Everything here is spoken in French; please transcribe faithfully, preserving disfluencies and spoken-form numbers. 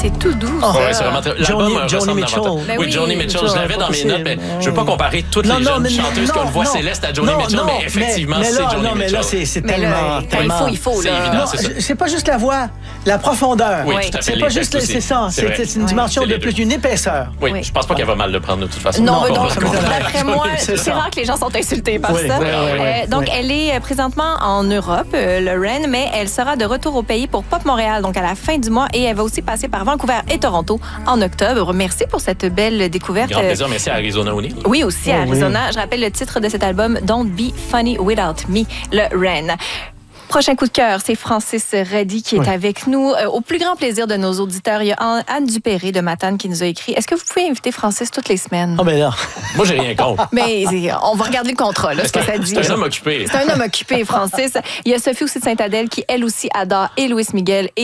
c'est tout doux. Oh, ouais, c'est vraiment très... Johnny, L'album Johnny ressemble Mitchell. davantage. Ben oui, oui, Johnny Mitchell. Je l'avais dans mes notes, mais je veux pas comparer toutes non, les non, jeunes mais, chanteuses non, qui ont une voix non, céleste à Johnny non, Mitchell, non, mais effectivement, mais, mais c'est là, Johnny non, mais Mitchell. là, c'est, c'est Mais tellement, là, quand tellement... il faut, il faut. C'est Là. évident. Non, c'est ça. c'est pas juste la voix, la profondeur. Oui, Oui. tout à fait. C'est les pas textes juste, le- aussi. c'est ça. C'est C'est, vrai. c'est une Ouais. dimension C'est de les plus, deux. une épaisseur. Oui, Oui. je pense pas qu'elle va mal le prendre de toute façon. Non, Non, mais bon, donc, ça m'étonnerait. d'après moi, C'est c'est ça. rare que les gens sont insultés par Oui, ça. oui, oui, oui. Euh, donc, Oui. elle est présentement en Europe, euh, Lorraine, mais elle sera de retour au pays pour Pop Montréal, donc à la fin du mois, et elle va aussi passer par Vancouver et Toronto en octobre. Merci pour cette belle découverte. Grand plaisir. Merci à Arizona O'Neill. Oui, aussi à Oh, oui. Arizona. Je rappelle le titre de cet album, Don't Be Funny Without Me, le Ren. Prochain coup de cœur, c'est Francis Reddy qui est Oui. avec nous. Euh, au plus grand plaisir de nos auditeurs, il y a Anne Anne Dupéré de Matane qui nous a écrit. Est-ce que vous pouvez inviter Francis toutes les semaines? Ah, ben là. Moi, j'ai rien contre. Mais c'est- on va regarder le contrat, là, ce que ça dit. C'est un homme occupé. C'est un homme occupé, Francis. Il y a Sophie aussi de Sainte-Adèle qui, elle aussi, adore et Louis Miguel et